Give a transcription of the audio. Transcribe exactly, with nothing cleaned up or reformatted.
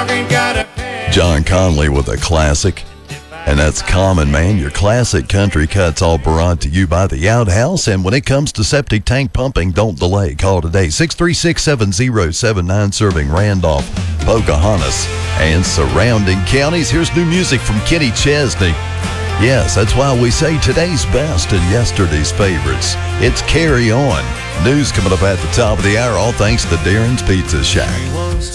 dog ain't got a pet. John Conley with a classic. And that's Common Man, your classic country cuts, all brought to you by The Outhouse. And when it comes to septic tank pumping, don't delay. Call today, six three six, seven zero seven nine, serving Randolph, Pocahontas, and surrounding counties. Here's new music from Kenny Chesney. Yes, that's why we say today's best and yesterday's favorites. It's Carry On. News coming up at the top of the hour, all thanks to Darren's Pizza Shack.